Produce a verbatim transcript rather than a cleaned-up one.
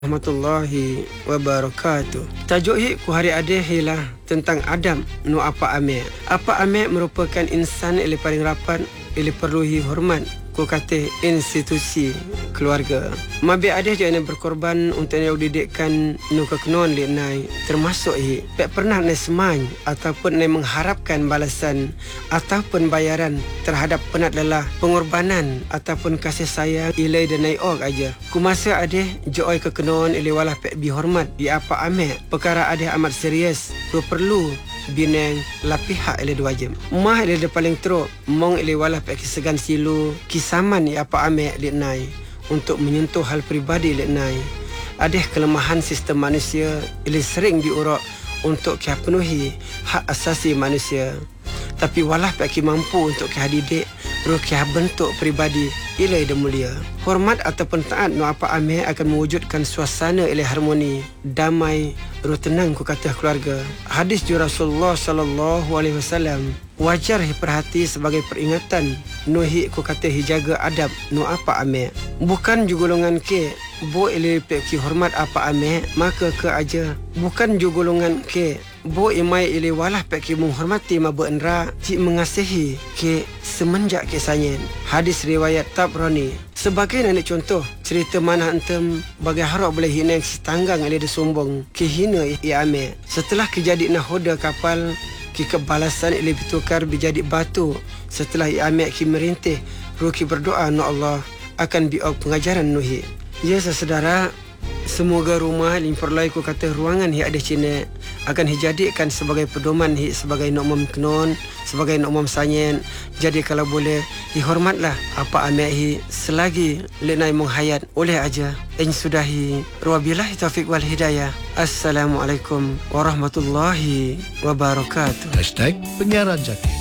Warahmatullahi wabarakatuh. Tajuk hik ku hari adeh ialah tentang Adam nu apa ame. Apa ame merupakan insan yang paling rapat, yang perluhi hormat. Ku kata institusi keluarga. Mabi adeh je yang berkorban untuk yang didikkan nu kekenon li nai, termasuk hi tak pernah nai semang ataupun nai mengharapkan balasan ataupun bayaran terhadap penat lelah pengorbanan ataupun kasih sayang ilai dan nai ok aja. Ku masa adeh joy kekenon ili walah pek bihormat di apa ame. Perkara adeh amat serius. Ku perlu bineng lapihak ili dua jam. Mah ili de paling teruk mong ili walah pek kisegan silu kisaman i apa ame li nai untuk menyentuh hal peribadi li nai. Adeh kelemahan sistem manusia ili sering diurut untuk kia penuhi hak asasi manusia. Tapi walah pek ki mampu untuk kia didik ru kia bentuk peribadi ilai dan mulia. Hormat ataupun taat nu apa ame akan mewujudkan suasana ilai harmoni, damai, ru tenang ku kata keluarga. Hadis ju Rasulullah sallallahu alaihi wasallam wajar diperhati sebagai peringatan nu hi ku kata hijaga adab nu apa ame. Bukan ju golongan ke bo ilai pek ki hormat apa ame maka ke aja. Bukan ju golongan ke bo imai ili walah pek ki menghormati mabu enra cik mengasihi ke semenjak kisahnya. Hadis riwayat Tabrani. Sebagai nanti contoh cerita mana entem bagai harap boleh hina yang setanggang ili disombong ke hina i ame. Setelah kejadian nahoda kapal ki kebalasan ili bitukar bijadi batu. Setelah i ame ki merintih ruki berdoa no Allah akan biok pengajaran nuhi. Ya saudara, semoga rumah limperlai ku kata ruangan hi ada Cina akan dijadikan sebagai pedoman hi sebagai nomom kenon, sebagai nomom sanyen. Jadi kalau boleh dihormatlah apa ame hi selagi lenai menghayat oleh aja. In sudahi wabillahi taufiq wal hidayah. Assalamualaikum warahmatullahi wabarakatuh. Hashtag Penyiaran Jaki.